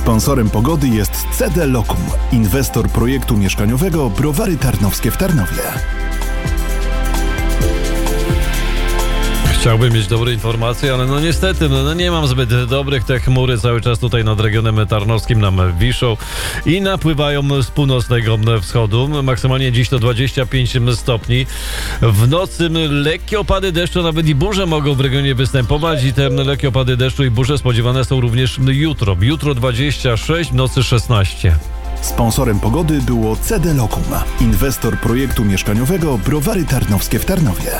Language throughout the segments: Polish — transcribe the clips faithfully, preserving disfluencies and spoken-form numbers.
Sponsorem pogody jest C D Lokum, inwestor projektu mieszkaniowego Browary Tarnowskie w Tarnowie. Chciałbym mieć dobre informacje, ale no niestety no, no nie mam zbyt dobrych. Te chmury cały czas tutaj nad regionem tarnowskim nam wiszą i napływają z północnego wschodu. Maksymalnie dziś to dwadzieścia pięć stopni. W nocy lekkie opady deszczu, nawet i burze mogą w regionie występować i te lekkie opady deszczu i burze spodziewane są również jutro. Jutro dwadzieścia sześć, w nocy szesnaście. Sponsorem pogody było C D Lokum, inwestor projektu mieszkaniowego Browary Tarnowskie w Tarnowie.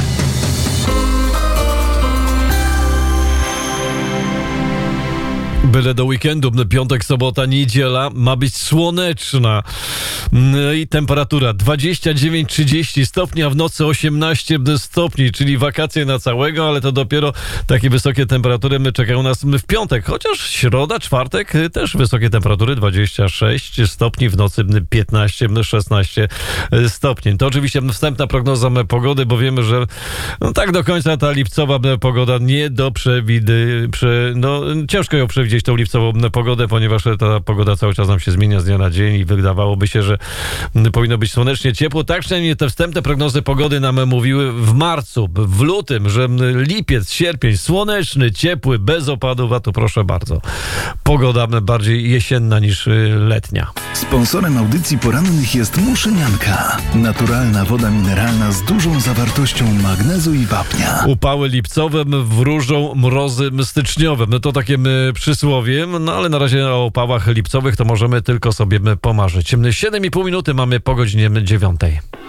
Byle do weekendu, piątek, sobota, niedziela ma być słoneczna i temperatura dwadzieścia dziewięć trzydzieści stopni, a w nocy osiemnaście stopni, czyli wakacje na całego, ale to dopiero takie wysokie temperatury czekają nas w piątek, chociaż środa, czwartek też wysokie temperatury, dwadzieścia sześć stopni, w nocy piętnaście szesnaście stopni. To oczywiście wstępna prognoza pogody, bo wiemy, że no tak do końca ta lipcowa pogoda nie do przewidy, prze, no ciężko ją przewidzieć, tą lipcową pogodę, ponieważ ta pogoda cały czas nam się zmienia z dnia na dzień i wydawałoby się, że powinno być słonecznie ciepło. Tak przynajmniej te wstępne prognozy pogody nam mówiły w marcu, w lutym, że lipiec, sierpień słoneczny, ciepły, bez opadów, a tu proszę bardzo, pogoda bardziej jesienna niż letnia. Sponsorem audycji porannych jest Muszynianka. Naturalna woda mineralna z dużą zawartością magnezu i wapnia. Upały lipcowe wróżą mrozy styczniowe. No to takie przysłowie, no ale na razie o upałach lipcowych to możemy tylko sobie pomarzyć. siedem i pół minuty mamy po godzinie dziewiątej.